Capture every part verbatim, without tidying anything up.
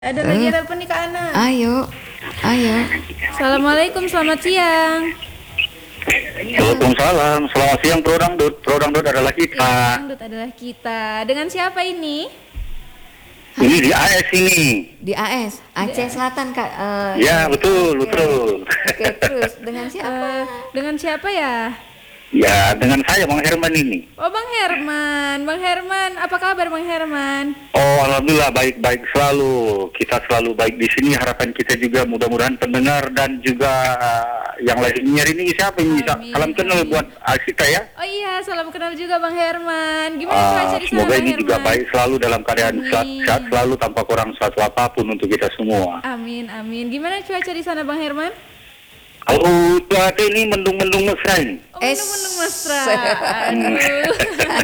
Ada lagi ada apa nih Kak Ana? Ayo, ayo. Assalamualaikum, selamat siang. Waalaikumsalam. Selamat siang, Bro Dangdut. Bro Dangdut adalah Ya, kita. Dangdut adalah kita. Dengan siapa ini? Ini di A S ini. Di A S, Aceh Selatan Kak. Eh, Ya, betul, oke. betul. Oke, terus dengan siapa? Eh, dengan siapa ya? Ya, dengan saya Bang Herman ini. Oh, Bang Herman. Bang Herman, apa kabar Bang Herman? Oh, alhamdulillah baik-baik selalu. Kita selalu baik di sini. Harapan kita juga mudah-mudahan pendengar dan juga uh, yang lainnya ini siapa yang bisa Amin, salam kenal amin. buat Asita ya. Oh iya, salam kenal juga Bang Herman. Gimana Ah, cuaca di sana semoga Bang ini juga Herman? baik selalu dalam keadaan Amin. sehat, sehat selalu tanpa kurang suatu apapun untuk kita semua. Amin, amin. Gimana cuaca di sana Bang Herman? Kalau cuaca ini mendung-mendung mesra ini. Oh, Es- mendung-mendung mesra. Aduh.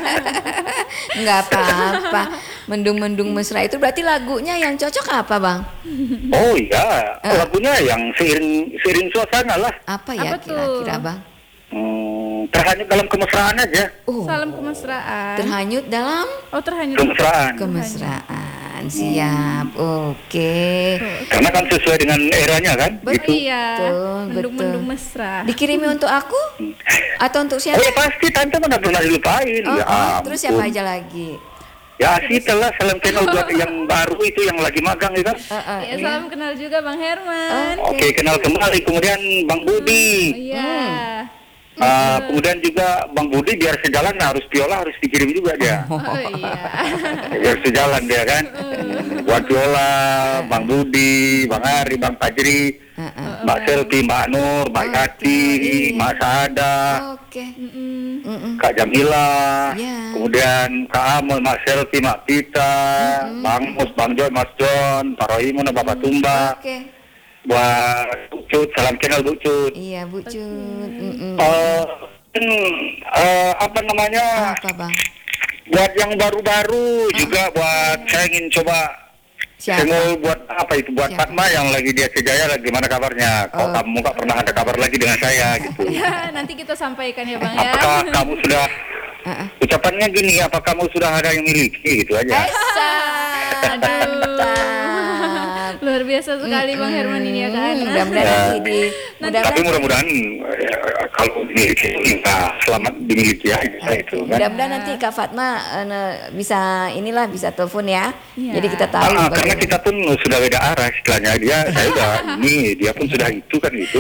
Enggak apa-apa. Mendung-mendung mesra itu berarti lagunya yang cocok apa, Bang? Oh iya, Eh. lagunya yang seiring seiring suasana lah. Apa ya Apa tuh? kira-kira, Bang? Hmm, terhanyut dalam kemesraan aja. Oh, Salam kemesraan. terhanyut dalam Oh, terhanyut. Kemesraan. kemesraan. Siap. Oke. Karena kan sesuai dengan eranya kan. Betul. Gitu. Iya. Betul, Mendung-mendung betul. mesra. Dikirimi untuk aku atau untuk Oh siapa? ya pasti tante mana pernah dilupain. Oh, Ya oh, terus siapa ampun. aja lagi? Ya Asita lah salam kenal buat yang baru itu yang lagi magang ya kan. Eh, eh, Ya, iya. salam kenal juga Bang Herman. Oh. Oke kenal kembali. Kemudian Bang Budi. Iya. Ah, kemudian juga Bang Budi biar sejalan harus biola harus dikirim juga dia. Oh iya. Biar sejalan dia kan. Buat Viola, Bang Budi, Bang Ari, Bang Fajri, Eh, eh. Mbak Selvi, Mbak Nur, Mbak Oke, Yati, iya. Mbak Saada, Oke. Mm-mm. Mm-mm. Kak Jamila, Ya. kemudian Kak Amel, Mbak Selvi, Mbak Pita, Bang Mus, Bang John, Mas John, Pak Rohimon, Bapak Tumba, Oke. buat Bu Cut, salam kenal Bu Cut. Iya, Bu Cut. Mm-mm. Eh, hmm, eh, apa namanya? Apa, Bang? Buat yang baru-baru juga buat saya ingin coba. Saya Siapa? mau buat apa itu buat Siapa? Fatma yang lagi di Aceh Jaya lagi gimana kabarnya? Kalau Oh. kamu nggak pernah ada kabar lagi dengan saya gitu. Ya, nanti kita sampaikan ya Bang ya. Apakah kamu sudah Ah, ah. ucapannya gini? Apa kamu sudah ada yang miliki gitu aja? Esa. Aduh. Luar biasa sekali Bang Herman ini ya kan. Hmm, mudah-mudahan Ya. nanti di Tapi mudah-mudahan mudah-mudahan eh, kalau dimiliki nah, selamat dimiliki aja itu kan. mudah-mudahan nanti Kak Fatma eh, ne- bisa inilah bisa telepon ya. Iya. Jadi kita tahu Ah, karena bagaimana. kita pun sudah beda arah istilahnya dia saya udah ini dia pun sudah itu kan itu.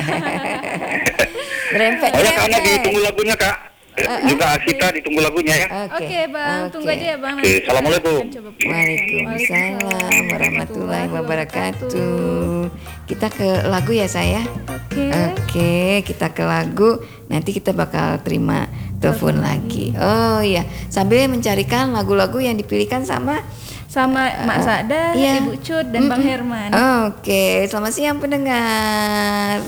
Rempet, Oh ya karena rempet. ditunggu lagunya kak. Eh, juga Asita ditunggu lagunya ya. Oke Bang, tunggu Oke. aja ya Bang. Oke, Nanti kita Assalamualaikum. akan coba- Waalaikumsalam warahmatullahi wabarakatuh. Kita ke lagu ya saya. Oke. Oke, kita ke lagu. Nanti kita bakal terima telepon lagi. Oh iya, sambil mencarikan lagu-lagu yang dipilihkan sama Sama Mak Sada, iya. Ibu Cut dan Bang Herman. Oke, selamat siang pendengar.